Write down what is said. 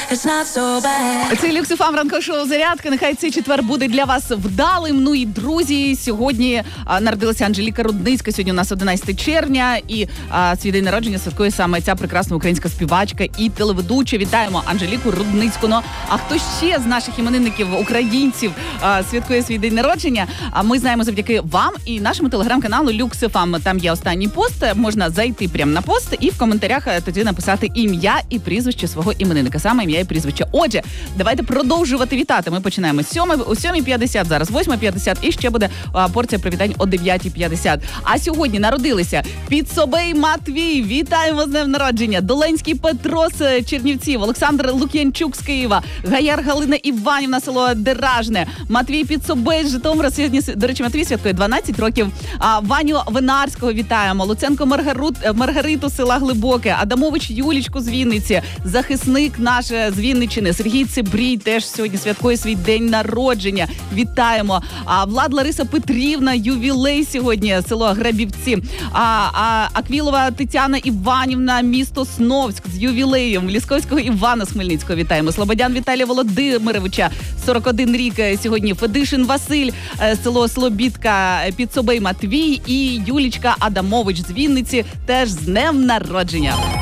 Це Люксофам ранкове шоу «Зарядка». Нехай цей четвер буде для вас вдалим. Ну і, друзі, сьогодні народилася Анжеліка Рудницька. Сьогодні у нас 11 червня. І свій день народження святкує саме ця прекрасна українська співачка і телеведуча. Вітаємо Анжеліку Рудницьку. Ну, а хто ще з наших іменинників, українців, святкує свій день народження? Ми знаємо завдяки вам і нашому телеграм-каналу Люксофам. Там є останній пост. Можна зайти прямо на пост і в коментарях тоді написати ім'я і прізвище свого іменинника. Саме ім'я і прізвище. Отже, давайте продовжувати вітати. Ми починаємо о 7:50, зараз 8:50 і ще буде порція привітань о 9:50. А сьогодні народилися Підсобей Матвій. Вітаємо з днем народження. Доленський Петро з Чернівців, Олександр Лук'янчук з Києва, Гаяр Галина Іванівна, село Деражне, Матвій Підсобей з Житомира. До речі, Матвій святкує 12 років. Ваню Винарського вітаємо. Луценко Маргариту з села Глибоке, Адамович Юлічку з Вінниці, захисник наш з Вінниччини, Сергій Цибрій теж сьогодні святкує свій день народження. Вітаємо. Влад Лариса Петрівна, ювілей сьогодні, село Грабівці. Аквілова Тетяна Іванівна, місто Сновськ з ювілеєм. Лісковського Івана з Хмельницького вітаємо. Слободян Віталія Володимировича, 41 рік сьогодні. Федишин Василь, село Слобідка, Підсобей Матвій і Юлічка Адамович з Вінниці теж з днем народження.